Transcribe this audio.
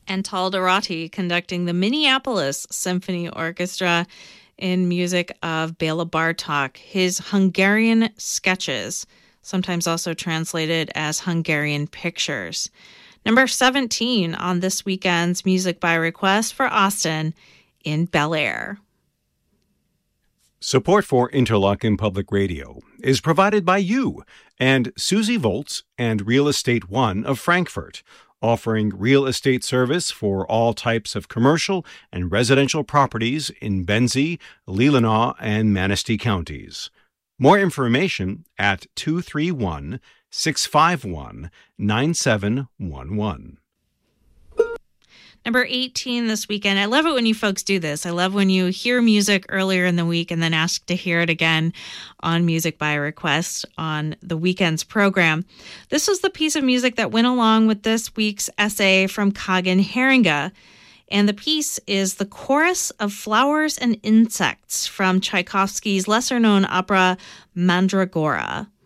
And Tal Dorati conducting the Minneapolis Symphony Orchestra in music of Bela Bartok, his Hungarian Sketches, sometimes also translated as Hungarian Pictures. Number 17 on this weekend's Music by Request for Austin in Bel Air. Support for Interlochen Public Radio is provided by you and Susie Volz and Real Estate One of Frankfurt, offering real estate service for all types of commercial and residential properties in Benzie, Leelanau, and Manistee counties. More information at 231-651-9711. Number 18 this weekend. I love it when you folks do this. I love when you hear music earlier in the week and then ask to hear it again on Music by Request on the weekend's program. This was the piece of music that went along with this week's essay from Kagan Haringa. And the piece is the Chorus of Flowers and Insects from Tchaikovsky's lesser-known opera Mandragora.